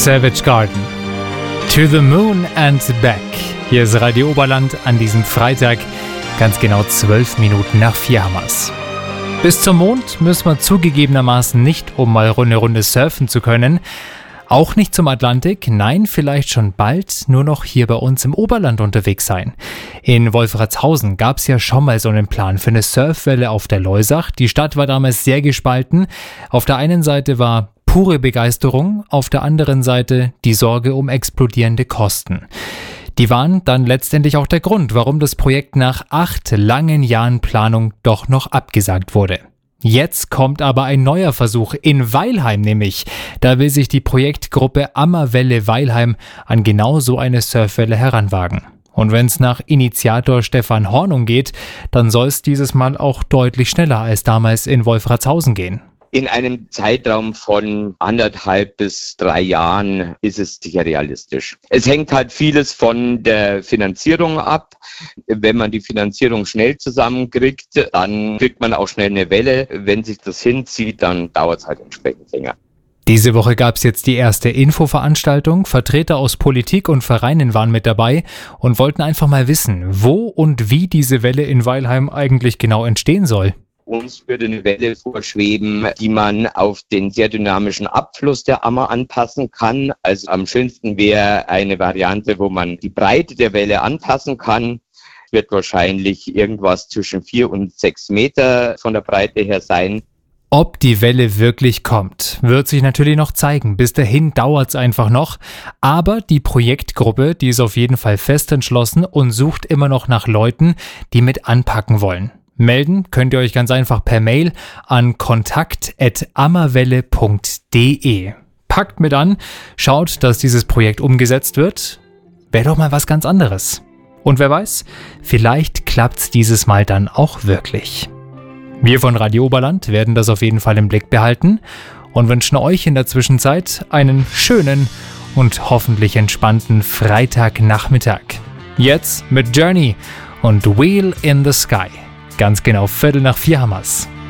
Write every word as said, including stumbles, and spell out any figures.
Savage Garden. To the Moon and Back. Hier ist Radio Oberland an diesem Freitag, ganz genau zwölf Minuten nach vier hammers. Bis zum Mond müssen wir zugegebenermaßen nicht, um mal eine Runde surfen zu können. Auch nicht zum Atlantik, nein, vielleicht schon bald nur noch hier bei uns im Oberland unterwegs sein. In Wolfratshausen gab es ja schon mal so einen Plan für eine Surfwelle auf der Loisach. Die Stadt war damals sehr gespalten. Auf der einen Seite war pure Begeisterung, auf der anderen Seite die Sorge um explodierende Kosten. Die waren dann letztendlich auch der Grund, warum das Projekt nach acht langen Jahren Planung doch noch abgesagt wurde. Jetzt kommt aber ein neuer Versuch in Weilheim nämlich. Da will sich die Projektgruppe Ammerwelle Weilheim an genau so eine Surfwelle heranwagen. Und wenn es nach Initiator Stefan Hornung geht, dann soll es dieses Mal auch deutlich schneller als damals in Wolfratshausen gehen. In einem Zeitraum von anderthalb bis drei Jahren ist es sicher realistisch. Es hängt halt vieles von der Finanzierung ab. Wenn man die Finanzierung schnell zusammenkriegt, dann kriegt man auch schnell eine Welle. Wenn sich das hinzieht, dann dauert es halt entsprechend länger. Diese Woche gab es jetzt die erste Infoveranstaltung. Vertreter aus Politik und Vereinen waren mit dabei und wollten einfach mal wissen, wo und wie diese Welle in Weilheim eigentlich genau entstehen soll. Uns würde eine Welle vorschweben, die man auf den sehr dynamischen Abfluss der Ammer anpassen kann. Also am schönsten wäre eine Variante, wo man die Breite der Welle anpassen kann. Wird wahrscheinlich irgendwas zwischen vier und sechs Meter von der Breite her sein. Ob die Welle wirklich kommt, wird sich natürlich noch zeigen. Bis dahin dauert es einfach noch. Aber die Projektgruppe, die ist auf jeden Fall fest entschlossen und sucht immer noch nach Leuten, die mit anpacken wollen. Melden könnt ihr euch ganz einfach per Mail an kontakt at ammerwelle punkt de. Packt mit an, schaut, dass dieses Projekt umgesetzt wird. Wäre doch mal was ganz anderes. Und wer weiß, vielleicht klappt's dieses Mal dann auch wirklich. Wir von Radio Oberland werden das auf jeden Fall im Blick behalten und wünschen euch in der Zwischenzeit einen schönen und hoffentlich entspannten Freitagnachmittag. Jetzt mit Journey und Wheel in the Sky. Ganz genau Viertel nach vier hammers.